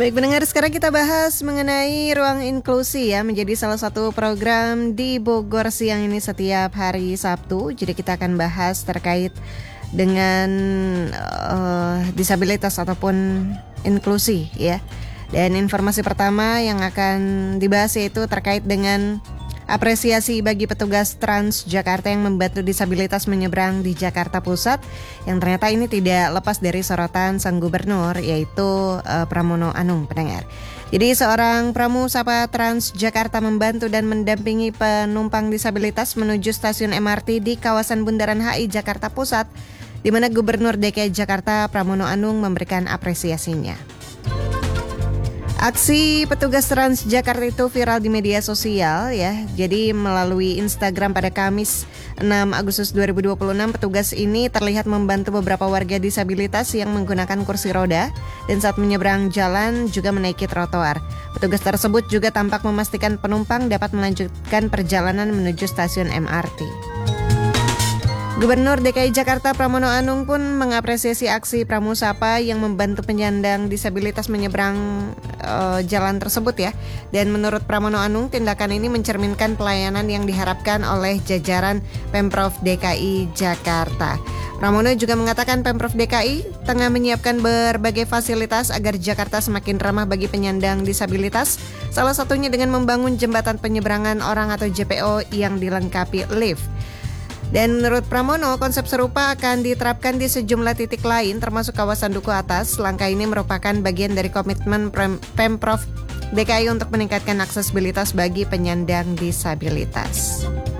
Baik pendengar, sekarang kita bahas mengenai ruang inklusi ya, menjadi salah satu program di Bogor siang ini setiap hari Sabtu. Jadi kita akan bahas terkait dengan disabilitas ataupun inklusi ya. Dan informasi pertama yang akan dibahas yaitu terkait dengan apresiasi bagi petugas Transjakarta yang membantu disabilitas menyeberang di Jakarta Pusat, yang ternyata ini tidak lepas dari sorotan sang gubernur, yaitu Pramono Anung, pendengar. Jadi seorang pramusapa Transjakarta membantu dan mendampingi penumpang disabilitas menuju stasiun MRT di kawasan Bundaran HI Jakarta Pusat, di mana Gubernur DKI Jakarta Pramono Anung memberikan apresiasinya. Aksi petugas Transjakarta itu viral di media sosial ya. Jadi melalui Instagram pada Kamis 6 Agustus 2026, petugas ini terlihat membantu beberapa warga disabilitas yang menggunakan kursi roda dan saat menyeberang jalan juga menaiki trotoar. Petugas tersebut juga tampak memastikan penumpang dapat melanjutkan perjalanan menuju stasiun MRT. Gubernur DKI Jakarta Pramono Anung pun mengapresiasi aksi pramusapa yang membantu penyandang disabilitas menyeberang jalan tersebut ya. Dan menurut Pramono Anung, tindakan ini mencerminkan pelayanan yang diharapkan oleh jajaran Pemprov DKI Jakarta. Pramono juga mengatakan Pemprov DKI tengah menyiapkan berbagai fasilitas agar Jakarta semakin ramah bagi penyandang disabilitas, salah satunya dengan membangun jembatan penyeberangan orang atau JPO yang dilengkapi lift. Dan menurut Pramono, konsep serupa akan diterapkan di sejumlah titik lain termasuk kawasan Duku Atas. Langkah ini merupakan bagian dari komitmen Pemprov DKI untuk meningkatkan aksesibilitas bagi penyandang disabilitas.